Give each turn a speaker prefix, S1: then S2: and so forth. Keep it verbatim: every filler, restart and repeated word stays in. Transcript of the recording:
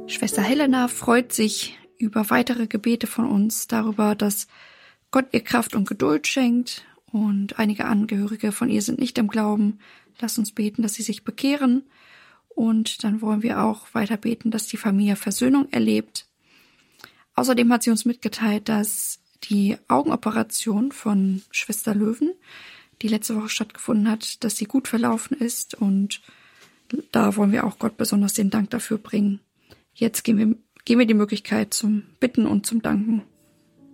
S1: Schwester Helena freut sich über weitere Gebete von uns, darüber, dass Gott ihr Kraft und Geduld schenkt, und einige Angehörige von ihr sind nicht im Glauben. Lasst uns beten, dass sie sich bekehren, und dann wollen wir auch weiter beten, dass die Familie Versöhnung erlebt. Außerdem hat sie uns mitgeteilt, dass die Augenoperation von Schwester Löwen, die letzte Woche stattgefunden hat, dass sie gut verlaufen ist, und da wollen wir auch Gott besonders den Dank dafür bringen. Jetzt geben wir, geben wir die Möglichkeit zum Bitten und zum Danken.